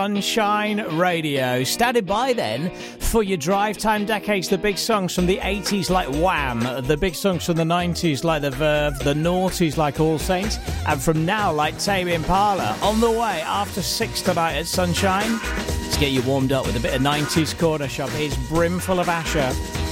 Sunshine Radio. Started by then for your drive time decades, the big songs from the 80s like Wham, the big songs from the 90s like The Verve, the noughties like All Saints, and from now like Tame Impala. On the way after 6 tonight at Sunshine. Let's get you warmed up with a bit of 90s corner shop. Here's Brimful of Asher.